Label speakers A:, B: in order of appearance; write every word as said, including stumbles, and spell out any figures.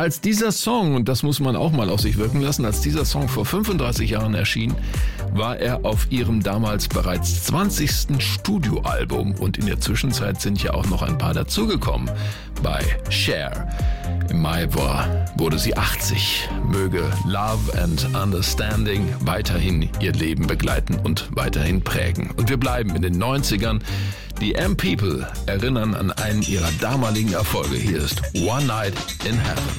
A: Als dieser Song, und das muss man auch mal auf sich wirken lassen, als dieser Song vor fünfunddreißig Jahren erschien, war er auf ihrem damals bereits zwanzigsten Studioalbum und in der Zwischenzeit sind ja auch noch ein paar dazugekommen bei Cher. Im Mai war, wurde sie achtzig. Möge Love and Understanding weiterhin ihr Leben begleiten und weiterhin prägen. Und wir bleiben in den neunzigern. Die M-People erinnern an einen ihrer damaligen Erfolge. Hier ist One Night in Heaven.